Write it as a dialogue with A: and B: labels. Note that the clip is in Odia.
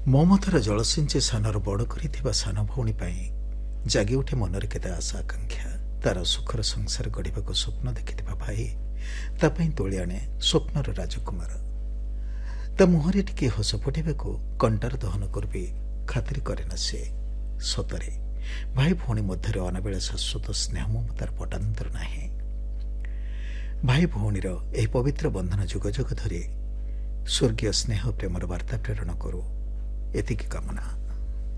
A: ମମତାର ଜଳସିଞ୍ଚି ସାନର ବଡ଼ କରିଥିବା ସାନ ଭଉଣୀ ପାଇଁ ଜାଗି ଉଠେ ମନରେ କେତେ ଆଶା ଆକାଂକ୍ଷା। ତାର ସୁଖର ସଂସାର ଗଢ଼ିବାକୁ ସ୍ୱପ୍ନ ଦେଖିଥିବା ଭାଇ ତା ପାଇଁ ତୋଳି ଆଣେ ସ୍ୱପ୍ନର ରାଜକୁମାର। ତା ମୁହଁରେ ଟିକେ ହସ ଫୁଟିବାକୁ କଣ୍ଟାର ଦହନ କରିବି ଖାତିର କରେ ନା ସେ। ସତରେ ଭାଇ ଭଉଣୀ ମଧ୍ୟରେ ଅନାବେଳେ ଶାଶ୍ୱତ ସ୍ନେହ ମମତାର ପଟାନ୍ତର ନାହିଁ। ଭାଇ ଭଉଣୀର ଏହି ପବିତ୍ର ବନ୍ଧନ ଯୁଗ ଯୁଗ ଧରି ସ୍ୱର୍ଗୀୟ ସ୍ନେହ ପ୍ରେମର ବାର୍ତ୍ତା ପ୍ରେରଣ କରୁ, ଏତିକି କାମନା।